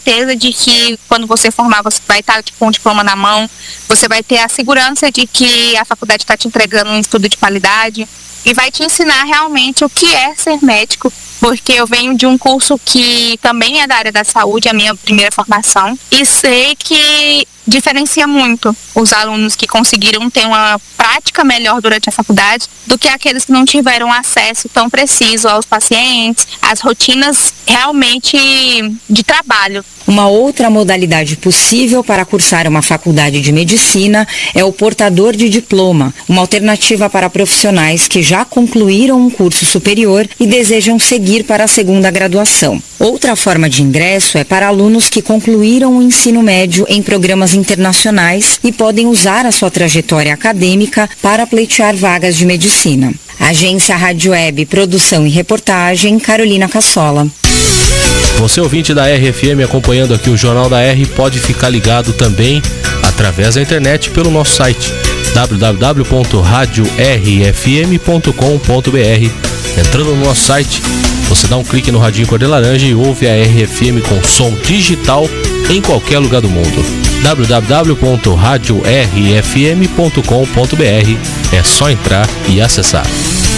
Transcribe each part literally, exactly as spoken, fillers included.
certeza de que quando você formar, você vai estar com o diploma na mão, você vai ter a segurança de que a faculdade está te entregando um estudo de qualidade e vai te ensinar realmente o que é ser médico, porque eu venho de um curso que também é da área da saúde, a minha primeira formação, e sei que diferencia muito os alunos que conseguiram ter uma prática melhor durante a faculdade do que aqueles que não tiveram acesso tão preciso aos pacientes, às rotinas realmente de trabalho. Uma outra modalidade possível para cursar uma faculdade de medicina é o portador de diploma, uma alternativa para profissionais que já concluíram um curso superior e desejam seguir para a segunda graduação. Outra forma de ingresso é para alunos que concluíram o ensino médio em programas internacionais e podem usar a sua trajetória acadêmica para pleitear vagas de medicina. Agência Rádio Web, produção e reportagem, Carolina Cassola. Você, ouvinte da R F M, acompanhando aqui o Jornal da R, pode ficar ligado também através da internet pelo nosso site w w w ponto radio r f m ponto com ponto b r. Entrando no nosso site, você dá um clique no radinho cor de laranja e ouve a R F M com som digital em qualquer lugar do mundo. w w w ponto radio r f m ponto com ponto b r. É só entrar e acessar.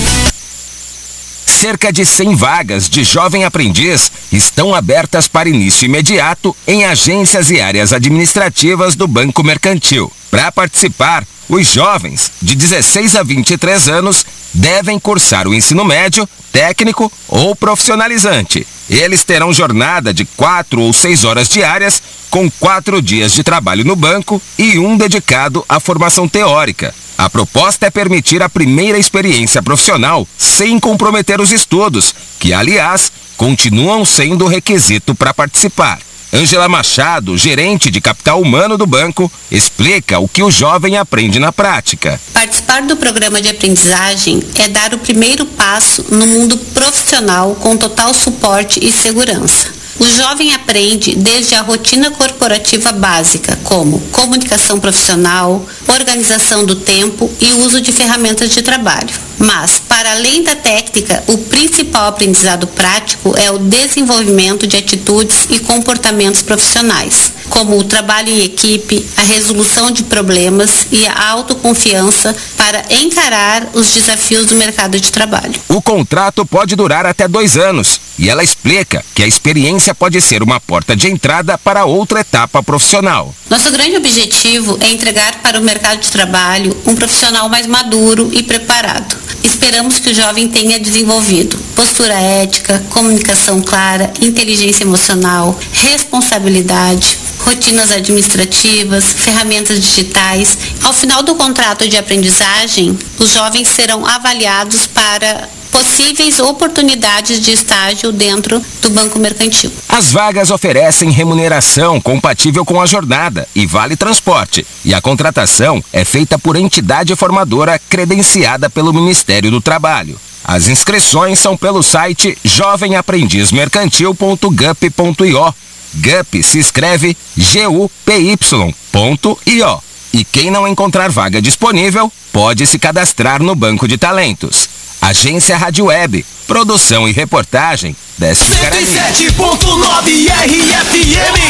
Cerca de cem vagas de jovem aprendiz estão abertas para início imediato em agências e áreas administrativas do Banco Mercantil. Para participar, os jovens de dezesseis a vinte e três anos devem cursar o ensino médio, técnico ou profissionalizante. Eles terão jornada de quatro ou seis horas diárias, com quatro dias de trabalho no banco e um dedicado à formação teórica. A proposta é permitir a primeira experiência profissional sem comprometer os estudos, que, aliás, continuam sendo requisito para participar. Ângela Machado, gerente de capital humano do banco, explica o que o jovem aprende na prática. Participar do programa de aprendizagem é dar o primeiro passo no mundo profissional com total suporte e segurança. O jovem aprende desde a rotina corporativa básica, como comunicação profissional, organização do tempo e uso de ferramentas de trabalho. Mas, para além da técnica, o principal aprendizado prático é o desenvolvimento de atitudes e comportamentos profissionais, como o trabalho em equipe, a resolução de problemas e a autoconfiança para encarar os desafios do mercado de trabalho. O contrato pode durar até dois anos e ela explica que a experiência pode ser uma porta de entrada para outra etapa profissional. Nosso grande objetivo é entregar para o mercado de trabalho um profissional mais maduro e preparado. Esperamos que o jovem tenha desenvolvido postura ética, comunicação clara, inteligência emocional, responsabilidade, rotinas administrativas, ferramentas digitais. Ao final do contrato de aprendizagem, os jovens serão avaliados para possíveis oportunidades de estágio dentro do Banco Mercantil. As vagas oferecem remuneração compatível com a jornada e vale transporte. E a contratação é feita por entidade formadora credenciada pelo Ministério do Trabalho. As inscrições são pelo site jovem aprendiz mercantil ponto gup ponto i o. Gup se escreve G U P Y ponto I O. E quem não encontrar vaga disponível, pode se cadastrar no Banco de Talentos. Agência Rádio Web, produção e reportagem desta cento e sete ponto nove R F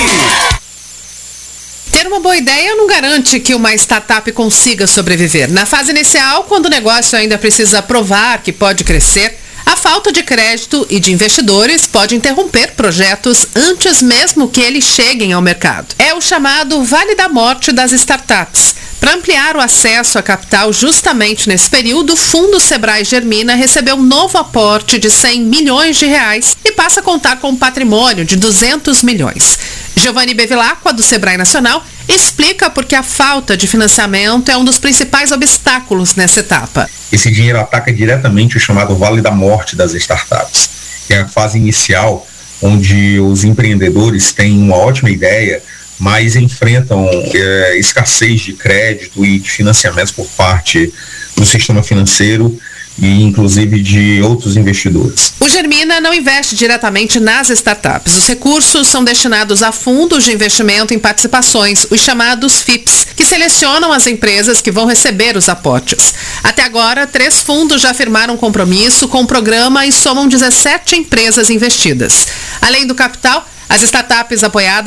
M. Ter uma boa ideia não garante que uma startup consiga sobreviver. Na fase inicial, quando o negócio ainda precisa provar que pode crescer, a falta de crédito e de investidores pode interromper projetos antes mesmo que eles cheguem ao mercado. É o chamado Vale da Morte das startups. Para ampliar o acesso a capital justamente nesse período, o Fundo Sebrae Germina recebeu um novo aporte de cem milhões de reais e passa a contar com um patrimônio de duzentos milhões. Giovanni Bevilacqua, do Sebrae Nacional, explica por que a falta de financiamento é um dos principais obstáculos nessa etapa. Esse dinheiro ataca diretamente o chamado Vale da Morte das startups, que é a fase inicial onde os empreendedores têm uma ótima ideia, mas enfrentam é, escassez de crédito e de financiamentos por parte do sistema financeiro e inclusive de outros investidores. O Germina não investe diretamente nas startups. Os recursos são destinados a fundos de investimento em participações, os chamados F I Ps, que selecionam as empresas que vão receber os aportes. Até agora, três fundos já firmaram compromisso com o programa e somam dezessete empresas investidas. Além do capital, as startups apoiadas